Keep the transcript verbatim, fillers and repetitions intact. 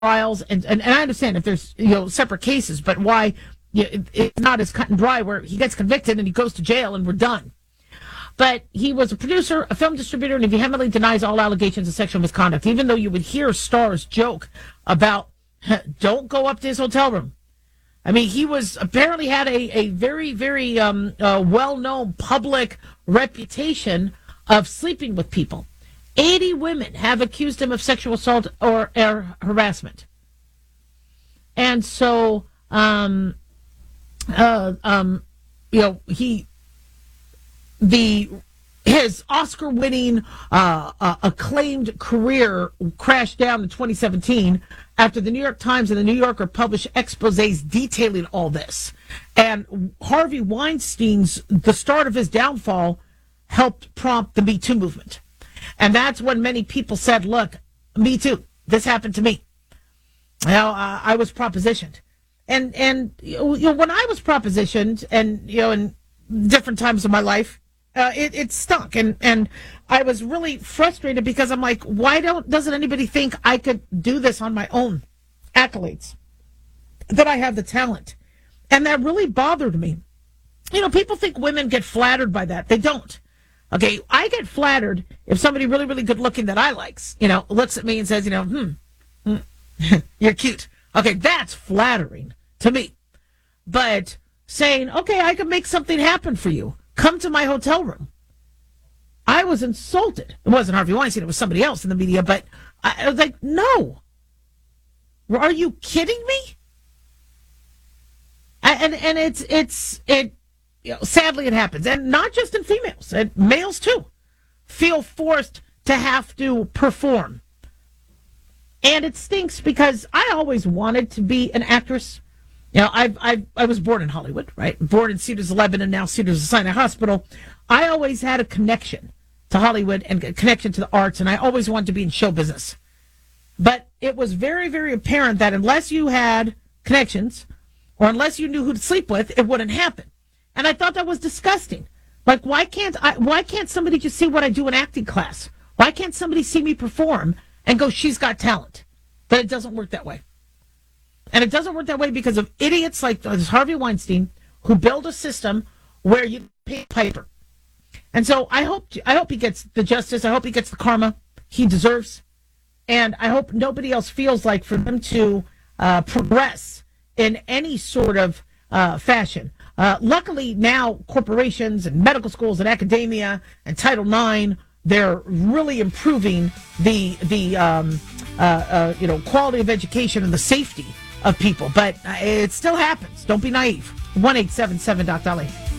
trials, and, and, and I understand if there's, you know, separate cases, but why you know, it, it's not as cut and dry where he gets convicted and he goes to jail and we're done. But he was a producer, a film distributor, and he vehemently denies all allegations of sexual misconduct, even though you would hear stars joke about, don't go up to his hotel room. I mean, he was apparently had a, a very, very um, uh, well-known public reputation of sleeping with people. eighty women have accused him of sexual assault or, or harassment. And so, um, uh, um, you know, he, the, his Oscar-winning, uh, uh, acclaimed career crashed down in twenty seventeen after the New York Times and the New Yorker published exposés detailing all this. And Harvey Weinstein's, the start of his downfall, helped prompt the Me Too movement. And that's when many people said, look, me too. This happened to me. You know, uh, I was propositioned. And, and you know, when I was propositioned, and, you know, in different times of my life, uh, it, it stunk. And, and I was really frustrated because I'm like, why don't, doesn't anybody think I could do this on my own? Accolades. That I have the talent. And that really bothered me. You know, people think women get flattered by that. They don't. Okay, I get flattered if somebody really, really good looking that I likes, you know, looks at me and says, you know, hmm, hmm you're cute. Okay, that's flattering to me. But saying, okay, I can make something happen for you. Come to my hotel room. I was insulted. It wasn't Harvey Weinstein. It was somebody else in the media. But I, I was like, no. Are you kidding me? And and it's it's it. You know, sadly, it happens, and not just in females, and males too feel forced to have to perform. And it stinks because I always wanted to be an actress. You know, I I I was born in Hollywood, right? Born in Cedars, Lebanon, now Cedars-Sinai Hospital. I always had a connection to Hollywood and a connection to the arts, and I always wanted to be in show business. But it was very, very apparent that unless you had connections, or unless you knew who to sleep with, it wouldn't happen. And I thought that was disgusting. Like, why can't I? Why can't somebody just see what I do in acting class? Why can't somebody see me perform and go, she's got talent? But it doesn't work that way. And it doesn't work that way because of idiots like Harvey Weinstein who build a system where you pay Piper. And so I hope I hope he gets the justice. I hope he gets the karma he deserves. And I hope nobody else feels like for them to uh, progress in any sort of uh, fashion. Uh, luckily now corporations and medical schools and academia and Title nine, they're really improving the the um, uh, uh, you know quality of education and the safety of people. But uh, it still happens. Don't be naive. one eight seven seven doc Dolly.